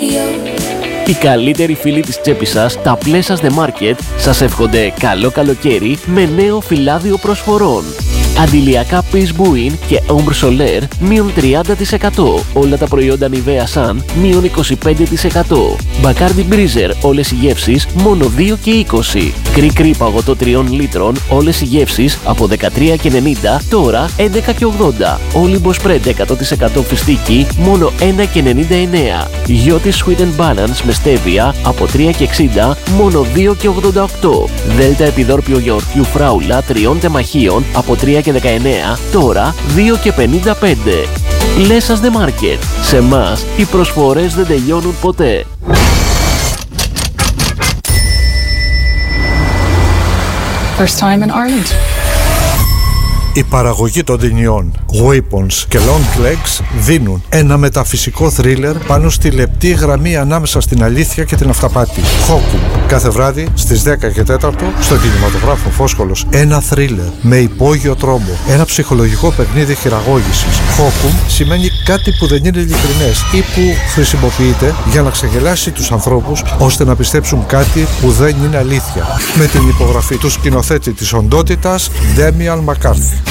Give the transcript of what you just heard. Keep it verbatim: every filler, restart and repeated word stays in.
Οι καλύτεροι φίλοι της τσέπης σας, τα Pleasures The Market, σας εύχονται καλό καλοκαίρι με νέο φυλάδιο προσφορών. Αντιλιακά Peace Buin και Ombre Solaire μείον τριάντα τοις εκατό. Όλα τα προϊόντα Nivea Sun μείον είκοσι πέντε τοις εκατό. Bacardi Breezer όλες οι γεύσεις μόνο δύο και είκοσι. Κρι-κρι παγωτό τριών λίτρων όλες οι γεύσεις από δεκατρία και ενενήντα τώρα έντεκα και ογδόντα. Olympus Spread εκατό τοις εκατό φιστίκι μόνο ένα και ενενήντα εννέα. Γιώτη Sweet and Balance με στέβια από τρία και εξήντα μόνο δύο και ογδόντα οκτώ. Δέλτα επιδόρπιο γιαουρτιού φράουλα τριών τεμαχίων από τρία και δεκαεννέα τώρα δύο και πενήντα πέντε. Pleasures The Market. Σε μας οι προσφορές δεν τελειώνουν ποτέ. First time in Ireland. Η παραγωγή των ταινιών Weapons και Long Legs δίνουν ένα μεταφυσικό θρίλερ πάνω στη λεπτή γραμμή ανάμεσα στην αλήθεια και την αυταπάτη. Χόκουμ. Κάθε βράδυ στις δέκα και τέσσερα στο κινηματογράφο Φόσκολος. Ένα θρίλερ με υπόγειο τρόμο. Ένα ψυχολογικό παιχνίδι χειραγώγησης. Χόκουμ σημαίνει κάτι που δεν είναι ειλικρινές ή που χρησιμοποιείται για να ξεγελάσει τους ανθρώπους ώστε να πιστέψουν κάτι που δεν είναι αλήθεια. Με την υπογραφή του σκηνοθέτη της οντότητας Demian McCarthy.